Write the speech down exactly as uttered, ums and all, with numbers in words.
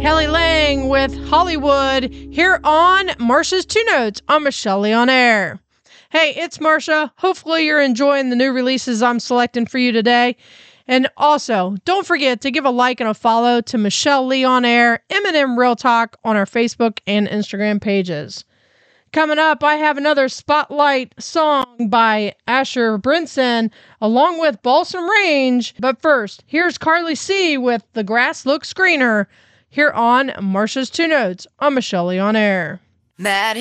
Kelly Lang with Hollywood here on Marsha's Two Notes on Michelle Lee on Air. Hey, it's Marsha. Hopefully you're enjoying the new releases I'm selecting for you today. And also, don't forget to give a like and a follow to Michelle Lee on Air, M and M Real Talk on our Facebook and Instagram pages. Coming up, I have another Spotlight song by Asher Brinson along with Balsam Range. But first, here's Carly C with The Grass Looks Greener here on Marsha's Two Notes on Michelle Lee on Air. Mad